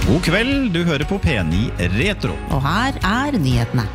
God kveld, du hører på P9 Retro. Og her nyhetene.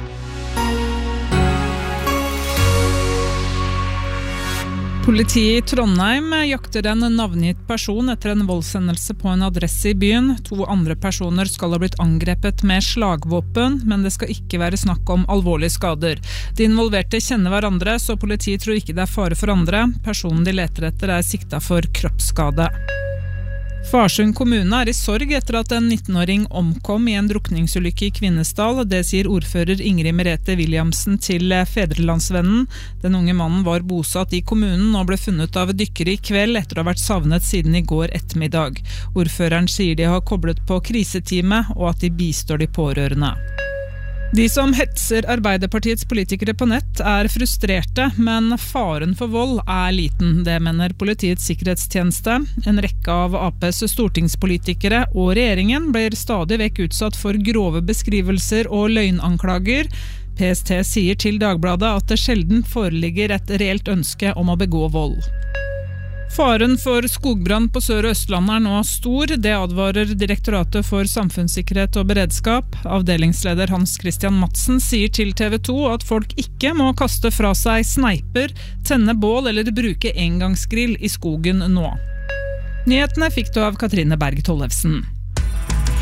Politiet i Trondheim jakter en navngitt person etter en voldshendelse på en adresse i byen. 2 andre personer skal ha blitt angrepet med slagvåpen, men det skal ikke være snakk om alvorlige skader. De involverte kjenner hverandre, så politiet tror ikke det er fare for andre. Personen de leter etter er siktet for kroppsskade. Farsund kommune er i sorg etter at en 19-åring omkom i en drukningsulykke i Kvinesdal. Det sier ordfører Ingrid Merete Williamsen til Fedrelandsvennen. Den unge mannen var bosatt i kommunen og ble funnet av dykkere i kveld etter å ha vært savnet siden i går ettermiddag. Ordføreren sier de har koblet på kriseteamet og at de bistår de pårørende. De som hetser Arbeiderpartiets politikere på nett er frustrerte, men faren for vold er liten. Det mener Politiets sikkerhetstjeneste. En rekke av APs stortingspolitikere og regjeringen blir stadig vekk utsatt for grove beskrivelser og løgnanklager. PST sier til Dagbladet at det sjelden foreligger et reelt ønske om å begå vold. Faren for skogbrann på Sør- og Østlandet er nå stor. Det advarer Direktoratet for samfunnssikkerhet og beredskap. Avdelingsleder Hans Christian Madsen sier til TV 2 at folk ikke må kaste fra seg sneiper, tenne bål eller bruke engangsgrill i skogen nå. Nyhetene fikk du av Katrine Berg Tollefsen.